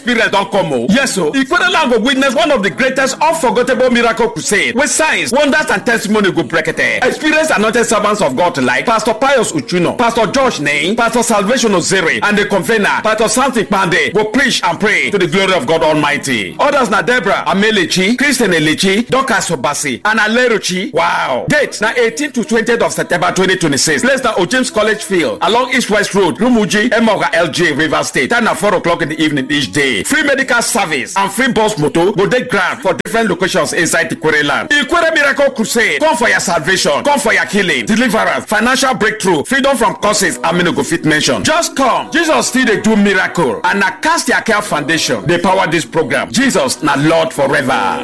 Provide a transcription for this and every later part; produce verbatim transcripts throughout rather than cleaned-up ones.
Spirit don't come oh. Yes, so Ikwereland will witness one of the greatest unforgettable miracle crusade with signs, wonders, and testimony go break it. Experience anointed servants of God like Pastor Pius Uchuno, Pastor George Nain, Pastor Salvation Ozere, and the convener, Pastor Santi Pande, will preach and pray to the glory of God Almighty. Others na Deborah Amelechi, Christian Elechi, Dorcas Obasi, and Alerochi. Wow. Date na eighteenth to twentieth of September twenty twenty-six. Place na O'James College Field along East West Road, Rumuji, Emoga L J, River State. Time na four o'clock in the evening each day. Free medical service and free bus motor go dey grant for different locations inside Ikwereland. Ikwere Miracle Crusade. Come for your salvation. Come for your healing, deliverance, financial breakthrough, freedom from curses, and many go fit mention. Just come. Jesus still dey do miracle, and na Cast Your Care Foundation dey power this program. Jesus na Lord forever.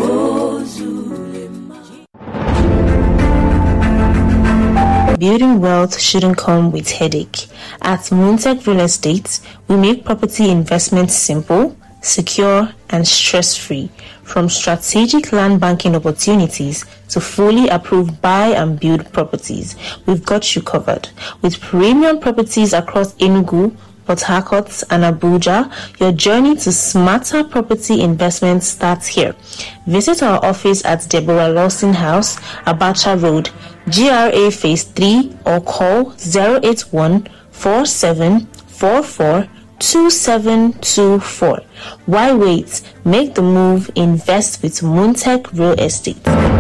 Building wealth shouldn't come with headache. At Moontech Real Estate, we make property investments simple, secure, and stress-free. From strategic land banking opportunities to fully approved buy and build properties, we've got you covered. With premium properties across Enugu, Port Harcourt, and Abuja, your journey to smarter property investments starts here. Visit our office at Deborah Lawson House, Abacha Road, G R A Phase three, or call zero eight one, four seven four four, two seven two four. Why wait? Make the move. Invest with Moontech Real Estate.